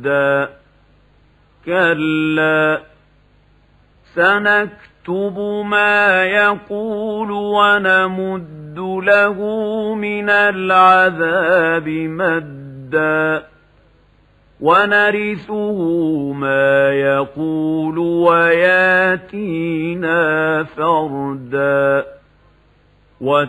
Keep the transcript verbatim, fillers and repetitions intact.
فردا كلا سنكتب ما يقول ونمد له من العذاب مدا ونرثه ما يقول وياتينا فردا